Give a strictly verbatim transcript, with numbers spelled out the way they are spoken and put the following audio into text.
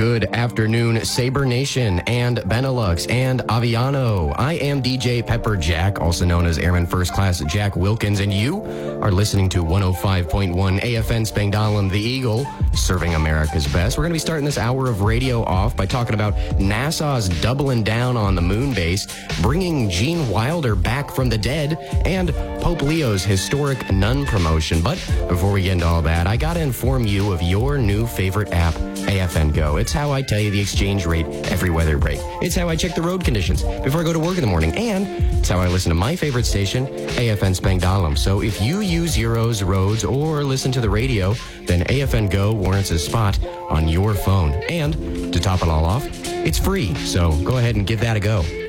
Good afternoon, Sabre Nation and Benelux and Aviano. I am D J Pepper Jack, also known as Airman First Class Jack Wilkins, and you are listening to one oh five point one A F N Spangdahlem, the Eagle, serving America's best. We're going to be starting this hour of radio off by talking about NASA's doubling down on the moon base, bringing Gene Wilder back from the dead, and Pope Leo's historic nun promotion. But before we get into all that, I got to inform you of your new favorite app, A F N Go. It's how I tell you the exchange rate every weather break. It's how I check the road conditions before I go to work in the morning. And it's how I listen to my favorite station, A F N Spangdahlem. So if you use Euros, roads, or listen to the radio, then A F N Go warrants a spot on your phone. And to top it all off, it's free. So go ahead and give that a go.